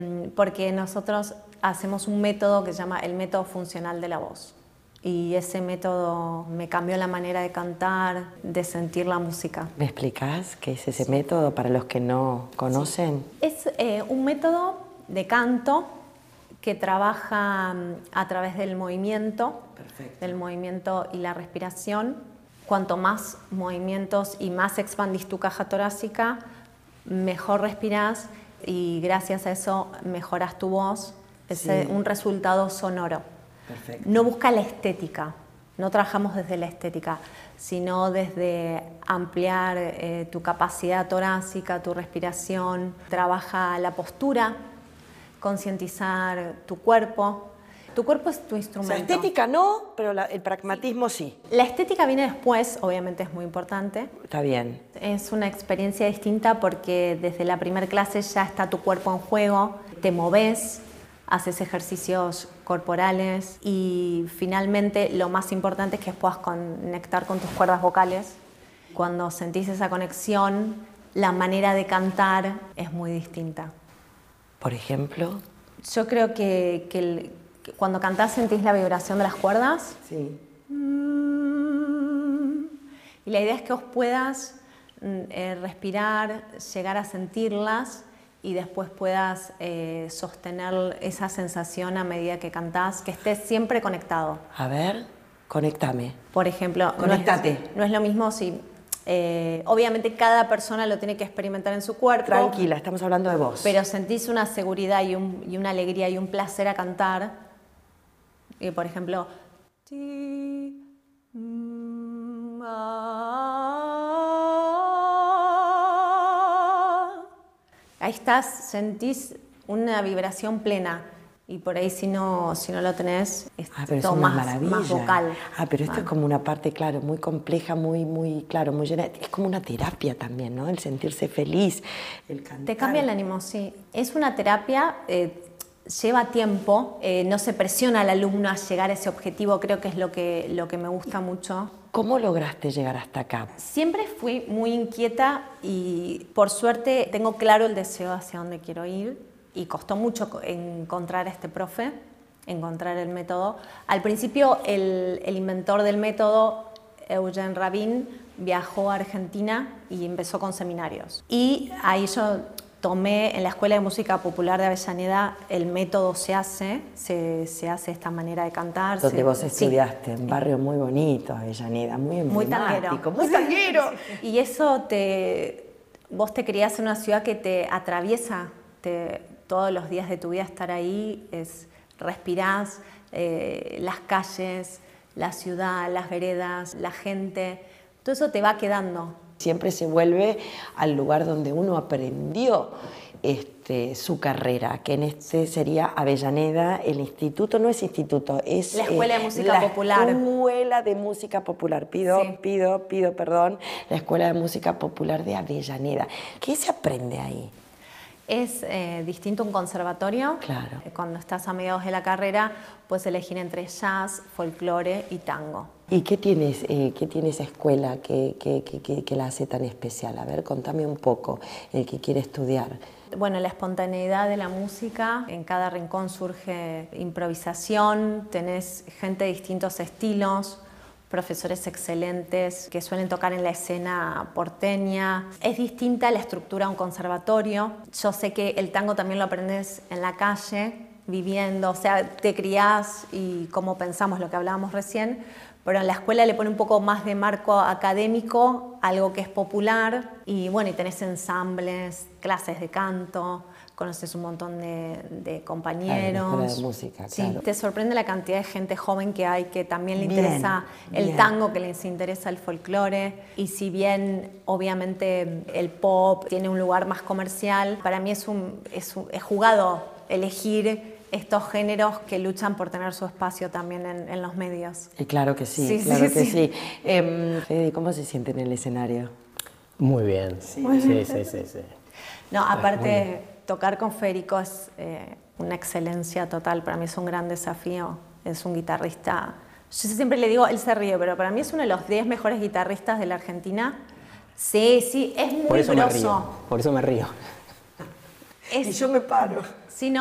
Porque nosotros hacemos un método que se llama el método funcional de la voz. Y ese método me cambió la manera de cantar, de sentir la música. ¿Me explicás qué es ese método para los que no conocen? Sí. Es un método de canto que trabaja a través del movimiento, del movimiento y la respiración. Cuanto más movimientos y más expandís tu caja torácica, mejor respirás y gracias a eso mejoras tu voz. Es un resultado sonoro. Perfecto. No busca la estética, no trabajamos desde la estética, sino desde ampliar tu capacidad torácica, tu respiración. Trabaja la postura, concientizar tu cuerpo. Tu cuerpo es tu instrumento. O sea, estética no, pero el pragmatismo sí. La estética viene después, obviamente es muy importante. Está bien. Es una experiencia distinta porque desde la primera clase ya está tu cuerpo en juego, te moves, haces ejercicios corporales y finalmente lo más importante es que puedas conectar con tus cuerdas vocales. Cuando sentís esa conexión, la manera de cantar es muy distinta. Por ejemplo. Yo creo que cuando cantás sentís la vibración de las cuerdas. Sí. Y la idea es que vos puedas respirar, llegar a sentirlas y después puedas sostener esa sensación a medida que cantás, que estés siempre conectado. A ver, conéctame. Por ejemplo, Conectate. No es lo mismo si... obviamente cada persona lo tiene que experimentar en su cuerpo. Tranquila, estamos hablando de vos. Pero sentís una seguridad y una alegría y un placer a cantar. Por ejemplo... Ahí estás, sentís una vibración plena. Y por ahí si no lo tenés, es todo más vocal. Pero esto es como una parte, claro, muy compleja, muy llena. Es como una terapia también, ¿no? El sentirse feliz, el cantar. Te cambia el ánimo, sí. Es una terapia, lleva tiempo, no se presiona al alumno a llegar a ese objetivo, creo que es lo que me gusta mucho. ¿Cómo lograste llegar hasta acá? Siempre fui muy inquieta y por suerte tengo claro el deseo hacia dónde quiero ir. Y costó mucho encontrar a este profe, encontrar el método. Al principio el inventor del método, Eugen Rabin, viajó a Argentina y empezó con seminarios. Y ahí yo tomé en la Escuela de Música Popular de Avellaneda, el método se hace esta manera de cantar. Donde vos estudiaste, un barrio muy bonito, Avellaneda, muy emblemático, muy tanguero. Y eso vos te criás en una ciudad que te atraviesa, todos los días de tu vida estar ahí, respirás las calles, la ciudad, las veredas, la gente, todo eso te va quedando. Siempre se vuelve al lugar donde uno aprendió su carrera, que en este sería Avellaneda, el instituto, no es instituto, es la Escuela de Música Popular. La Escuela de Música Popular, pido perdón, la Escuela de Música Popular de Avellaneda. ¿Qué se aprende ahí? Es distinto a un conservatorio. Claro. Cuando estás a mediados de la carrera, puedes elegir entre jazz, folclore y tango. ¿Y qué tiene esa escuela que la hace tan especial? A ver, contame un poco, el que quiere estudiar. Bueno, la espontaneidad de la música, en cada rincón surge improvisación, tenés gente de distintos estilos, profesores excelentes que suelen tocar en la escena porteña. Es distinta la estructura de un conservatorio. Yo sé que el tango también lo aprendes en la calle, viviendo, o sea, te criás y como pensamos lo que hablábamos recién, pero en la escuela le pone un poco más de marco académico, algo que es popular, y bueno, y tenés ensambles, clases de canto, conoces un montón de compañeros. Claro, la escuela de música, claro. Sí, te sorprende la cantidad de gente joven que hay que también le interesa el tango, que les interesa el folclore, y si bien obviamente el pop tiene un lugar más comercial, para mí es jugado elegir estos géneros que luchan por tener su espacio también en los medios. Y claro que sí, sí. Fede, ¿cómo se siente en el escenario? Muy bien, sí. No, aparte, tocar con Federico es una excelencia total, para mí es un gran desafío, es un guitarrista, yo siempre le digo, él se ríe, pero para mí es uno de los 10 mejores guitarristas de la Argentina. Sí, es muy groso. Por eso me río. y yo me paro. Sí, no,